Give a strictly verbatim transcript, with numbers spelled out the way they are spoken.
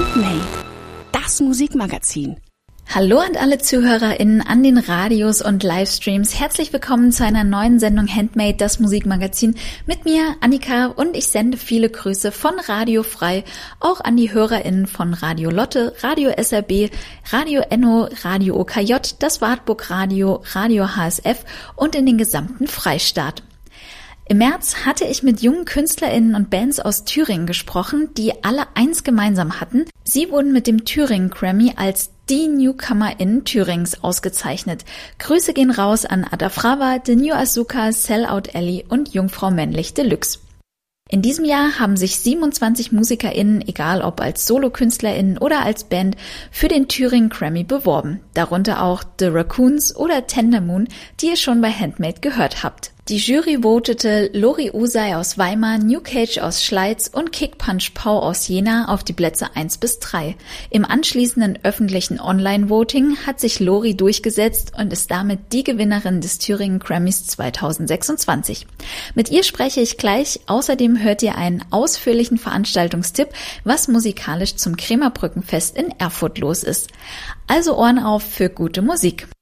Handmade, das Musikmagazin. Hallo an alle ZuhörerInnen an den Radios und Livestreams. Herzlich willkommen zu einer neuen Sendung Handmade, das Musikmagazin. Mit mir, Annika, und ich sende viele Grüße von Radio Frei, auch an die HörerInnen von Radio Lotte, Radio S R B, Radio Enno, Radio O K J, das Wartburg Radio, Radio H S F und in den gesamten Freistaat. Im März hatte ich mit jungen KünstlerInnen und Bands aus Thüringen gesprochen, die alle eins gemeinsam hatten. Sie wurden mit dem Thüringen Grammy als die NewcomerInnen Thürings ausgezeichnet. Grüße gehen raus an Adafrava, The New Azuka, Sellout Ellie und Jungfrau Männlich Deluxe. In diesem Jahr haben sich siebenundzwanzig MusikerInnen, egal ob als SolokünstlerInnen oder als Band, für den Thüringen Grammy beworben. Darunter auch The Raccoons oder Tender Moon, die ihr schon bei Handmade gehört habt. Die Jury votete Lori Usai aus Weimar, New Cage aus Schleiz und Kick Punch Pau aus Jena auf die Plätze eins bis drei. Im anschließenden öffentlichen Online-Voting hat sich Lori durchgesetzt und ist damit die Gewinnerin des Thüringen Grammys zweitausendsechsundzwanzig. Mit ihr spreche ich gleich. Außerdem hört ihr einen ausführlichen Veranstaltungstipp, was musikalisch zum Krämerbrückenfest in Erfurt los ist. Also Ohren auf für gute Musik.